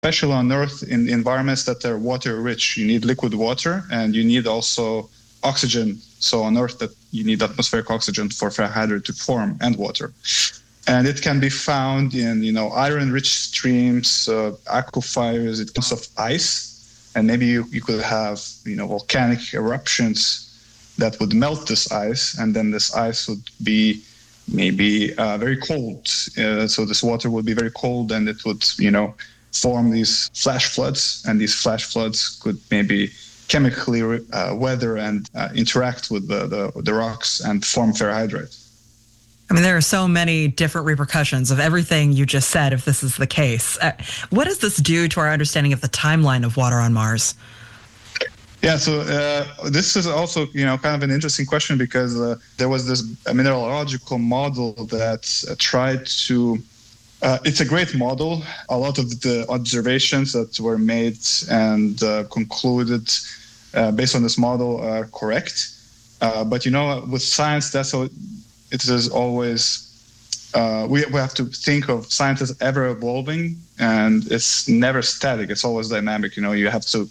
especially on Earth, in environments that are water rich. You need liquid water, and you need also oxygen. So on Earth, that you need atmospheric oxygen for ferrihydrite to form, and water. And it can be found in, iron-rich streams, aquifers, it comes of ice. And maybe you could have, volcanic eruptions that would melt this ice, and then this ice would be maybe very cold. So this water would be very cold, and it would, form these flash floods, and these flash floods could maybe chemically weather and interact with the rocks and form ferrihydrite. I mean, there are so many different repercussions of everything you just said, if this is the case. What does this do to our understanding of the timeline of water on Mars? Yeah, so this is also, kind of an interesting question, because there was this mineralogical model that tried to, it's a great model. A lot of the observations that were made and concluded based on this model are correct. But, with science, that's how it is always, we have to think of science as ever evolving, and it's never static. It's always dynamic. You have to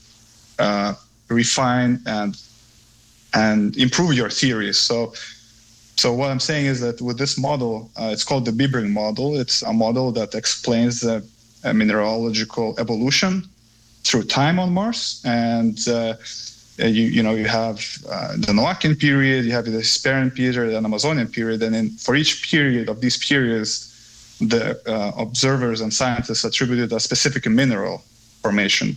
refine and improve your theories. So what I'm saying is that with this model, it's called the Bibring model. It's a model that explains the mineralogical evolution through time on Mars. And you have the Noachian period, you have the Hesperian period, and Amazonian period. And for each period of these periods, the observers and scientists attributed a specific mineral formation.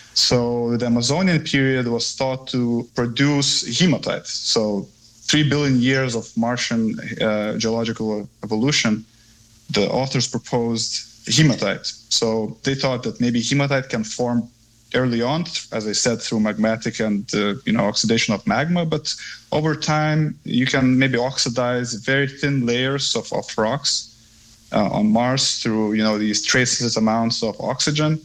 So the Amazonian period was thought to produce hematite. So 3 billion years of Martian geological evolution, the authors proposed hematite. So they thought that maybe hematite can form early on, as I said, through magmatic and oxidation of magma. But over time, you can maybe oxidize very thin layers of rocks on Mars through these trace amounts of oxygen.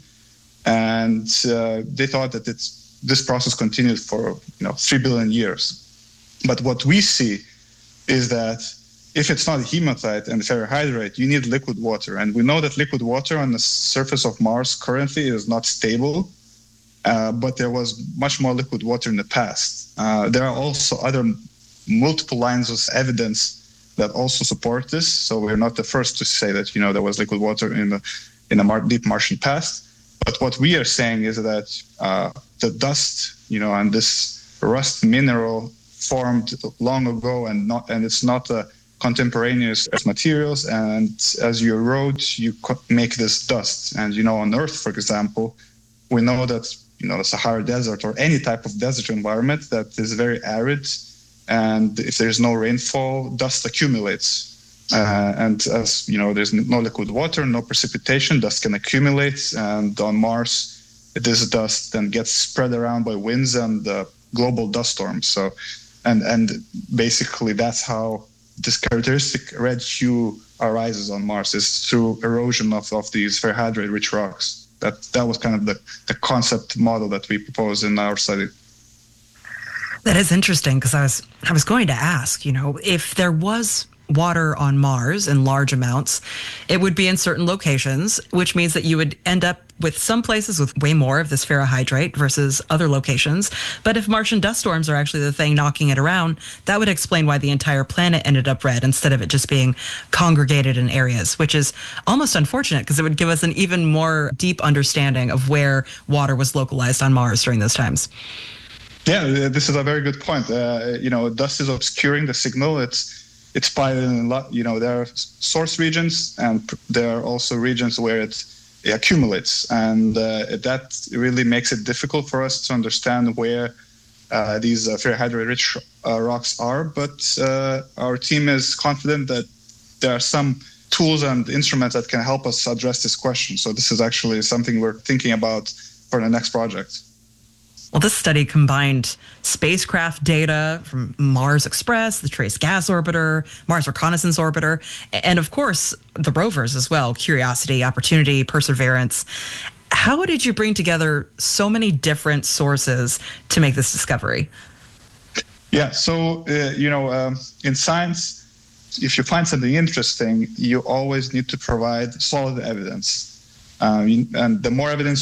And they thought that this process continued for 3 billion years. But what we see is that if it's not hematite and ferrihydrite, you need liquid water. And we know that liquid water on the surface of Mars currently is not stable, but there was much more liquid water in the past. There are also other multiple lines of evidence that also support this. So we're not the first to say that there was liquid water in the deep Martian past. But what we are saying is that the dust, and this rust mineral formed long ago, and it's not contemporaneous materials. And as you erode, you make this dust. And on Earth, for example, we know that the Sahara Desert or any type of desert environment that is very arid, and if there's no rainfall, dust accumulates. And as there's no liquid water, no precipitation, dust can accumulate. And on Mars, this dust then gets spread around by winds and global dust storms. So, and basically that's how this characteristic red hue arises on Mars, is through erosion of these ferrihydrite-rich rocks. That was kind of the concept model that we proposed in our study. That is interesting, because I was going to ask, if there was water on Mars in large amounts, it would be in certain locations, which means that you would end up with some places with way more of this ferrihydrite versus other locations. But if Martian dust storms are actually the thing knocking it around, that would explain why the entire planet ended up red instead of it just being congregated in areas, which is almost unfortunate, because it would give us an even more deep understanding of where water was localized on Mars during those times. Yeah, this is a very good point. Dust is obscuring the signal. It's spotted in a lot. There are source regions, and there are also regions where it accumulates, and that really makes it difficult for us to understand where these ferrihydrite-rich rocks are. But our team is confident that there are some tools and instruments that can help us address this question. So this is actually something we're thinking about for the next project. Well, this study combined spacecraft data from Mars Express, the Trace Gas Orbiter, Mars Reconnaissance Orbiter, and of course, the rovers as well, Curiosity, Opportunity, Perseverance. How did you bring together so many different sources to make this discovery? Yeah, so, in science, if you find something interesting, you always need to provide solid evidence. And the more evidence